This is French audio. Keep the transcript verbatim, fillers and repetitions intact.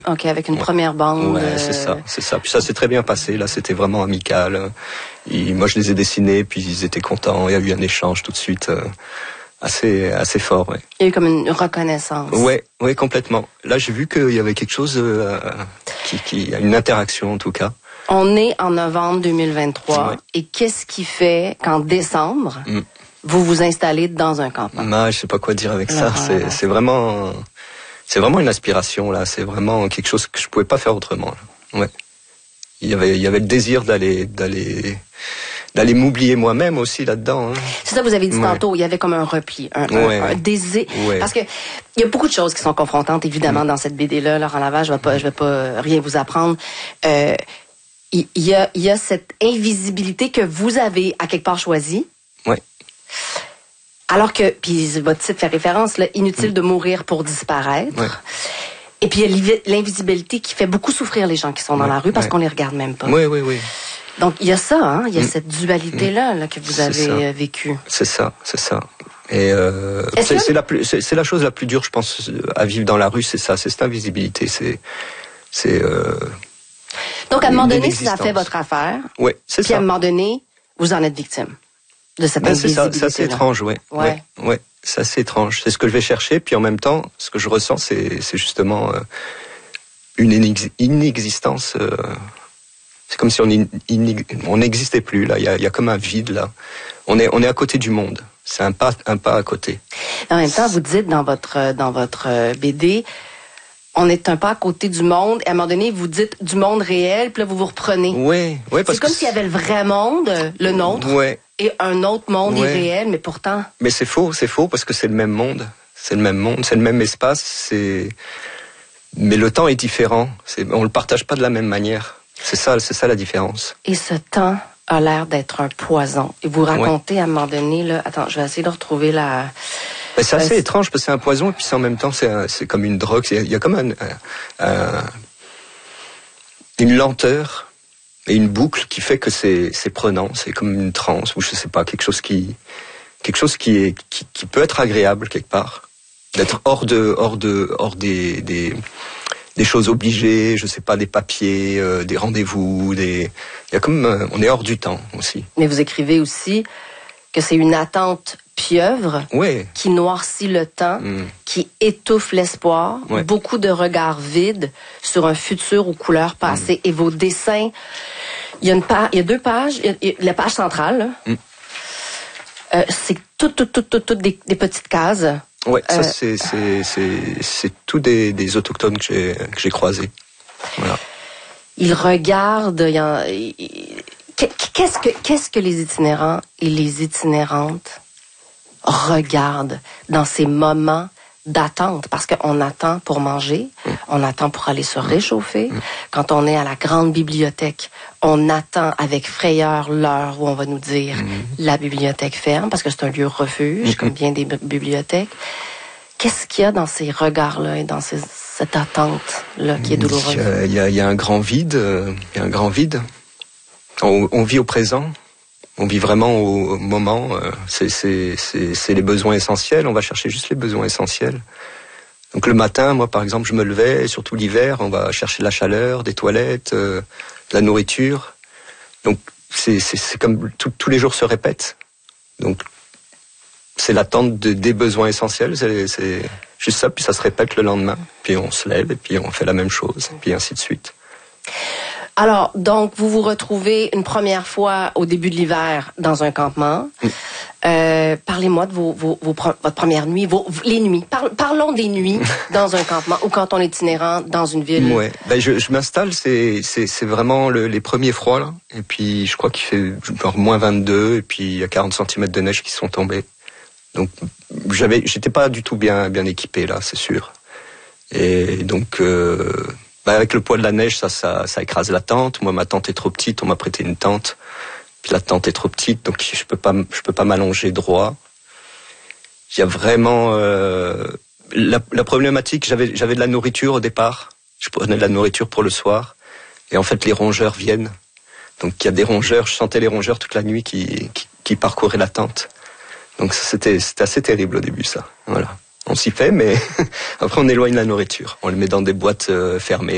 Ok, avec une ouais. première bande. Ouais, c'est ça, c'est ça. Puis ça s'est très bien passé. Là, c'était vraiment amical. Et moi, je les ai dessinés, puis ils étaient contents. Il y a eu un échange tout de suite. Euh, assez assez fort, ouais. Il y a eu comme une reconnaissance. Ouais, ouais, complètement. Là, j'ai vu qu'il y avait quelque chose euh, qui, qui a une interaction en tout cas. On est en novembre deux mille vingt-trois ouais. Et qu'est-ce qui fait qu'en décembre, mm. vous vous installez dans un campement? Bah, je sais pas quoi dire avec là, ça. C'est, c'est vraiment, c'est vraiment une aspiration là. C'est vraiment quelque chose que je pouvais pas faire autrement. Là. Ouais. Il y avait, il y avait le désir d'aller, d'aller. d'aller m'oublier moi-même aussi là-dedans. Hein. C'est ça, vous avez dit ouais. tantôt, il y avait comme un repli, un, ouais. un, un désir. Ouais. Parce que il y a beaucoup de choses qui sont confrontantes, évidemment, mmh. dans cette B D-là. Laurent Lavage, je vais pas, je vais pas rien vous apprendre. Euh, il y a, il y a cette invisibilité que vous avez à quelque part choisie. Oui. Alors que, puis votre titre fait référence, là, inutile mmh. de mourir pour disparaître. Ouais. Et puis il y a l'invisibilité qui fait beaucoup souffrir les gens qui sont dans ouais. la rue parce ouais. qu'on les regarde même pas. Oui, oui, oui. Donc, il y a ça, hein? Il y a mmh. cette dualité-là là, que vous c'est avez vécue. C'est ça, c'est ça. Et euh, c'est, que... c'est, la plus, c'est, c'est la chose la plus dure, je pense, à vivre dans la rue, c'est ça, c'est cette invisibilité. C'est, c'est, euh, Donc, à un moment donné, ça fait votre affaire. Oui, c'est puis ça. Puis à un moment donné, vous en êtes victime de cette ben, invisibilité. C'est ça, c'est assez étrange, oui. Ouais. Ouais, ouais, c'est assez étrange. C'est ce que je vais chercher, puis en même temps, ce que je ressens, c'est, c'est justement euh, une inexistence... Euh, C'est comme si on on n'existait plus là. Il y a, il y a comme un vide là. On est on est à côté du monde. C'est un pas un pas à côté. En même temps, vous dites dans votre dans votre B D, on est un pas à côté du monde. Et à un moment donné, vous dites du monde réel, puis là vous vous reprenez. Oui, oui, parce c'est comme que s'il y avait le vrai monde, le nôtre, ouais. et un autre monde ouais. irréel, mais pourtant. Mais c'est faux, c'est faux parce que c'est le même monde, c'est le même monde, c'est le même espace. C'est mais le temps est différent. C'est on le partage pas de la même manière. C'est ça, c'est ça la différence. Et ce temps a l'air d'être un poison. Et vous racontez ouais. à un moment donné, là, attends, je vais essayer de retrouver la... Ben, c'est assez euh, étrange parce que c'est un poison et puis c'est en même temps, c'est, un, c'est comme une drogue. Il y a comme un, un, un, une lenteur et une boucle qui fait que c'est, c'est prenant. C'est comme une transe ou je sais pas, quelque chose qui, quelque chose qui, est, qui, qui peut être agréable quelque part. D'être hors, de, hors, de, hors des... des des choses obligées, je sais pas, des papiers, euh, des rendez-vous, des... il y a comme euh, on est hors du temps aussi. Mais vous écrivez aussi que c'est une attente pieuvre ouais. qui noircit le temps, mm. qui étouffe l'espoir, ouais. beaucoup de regards vides sur un futur aux couleurs passées mm. et vos dessins. Il y a une page, il y a deux pages, il y a la page centrale, là, mm. euh, c'est toutes, toutes, toutes, toutes, toutes des, des petites cases. Ouais, ça euh, c'est c'est c'est c'est tous des des autochtones que j'ai que j'ai croisés. Voilà. Ils regardent. Il y a, il, qu'est-ce que qu'est-ce que les itinérants et les itinérantes regardent dans ces moments d'attente, parce qu'on attend pour manger, mmh. on attend pour aller se réchauffer. Mmh. Quand on est à la grande bibliothèque, on attend avec frayeur l'heure où on va nous dire mmh. la bibliothèque ferme, parce que c'est un lieu refuge, mmh. comme bien des bibliothèques. Qu'est-ce qu'il y a dans ces regards-là et dans ces, cette attente-là qui est douloureuse? Il y a, il y a un grand vide, il y a un grand vide. On, on vit au présent. On vit vraiment au moment, c'est, c'est, c'est, c'est les besoins essentiels, on va chercher juste les besoins essentiels. Donc le matin, moi par exemple, je me levais, surtout l'hiver, on va chercher de la chaleur, des toilettes, euh, de la nourriture. Donc c'est, c'est, c'est comme tout, tous les jours se répètent. Donc c'est l'attente de, des besoins essentiels, c'est, c'est juste ça, puis ça se répète le lendemain. Puis on se lève et puis on fait la même chose, et puis ainsi de suite. Alors, donc, vous vous retrouvez une première fois au début de l'hiver dans un campement. Mm. Euh, parlez-moi de vos, vos, vos, votre première nuit, vos, les nuits. Par, parlons des nuits dans un campement ou quand on est itinérant dans une ville. Ouais, ben je, je m'installe, c'est, c'est, c'est vraiment le, les premiers froids, là. Et puis, je crois qu'il fait genre moins vingt-deux, et puis il y a quarante centimètres de neige qui sont tombés. Donc, j'avais, j'étais pas du tout bien, bien équipé, là, c'est sûr. Et donc... Euh, Bah avec le poids de la neige, ça, ça, ça écrase la tente. Moi, ma tente est trop petite. On m'a prêté une tente. Puis la tente est trop petite, donc je peux pas, je peux pas m'allonger droit. Il y a vraiment euh, la, la problématique. J'avais, j'avais de la nourriture au départ. Je prenais de la nourriture pour le soir. Et en fait, les rongeurs viennent. Donc il y a des rongeurs. Je sentais les rongeurs toute la nuit qui, qui, qui parcouraient la tente. Donc c'était, c'était assez terrible au début, ça. Voilà. On s'y fait, mais après on éloigne la nourriture. On le met dans des boîtes fermées.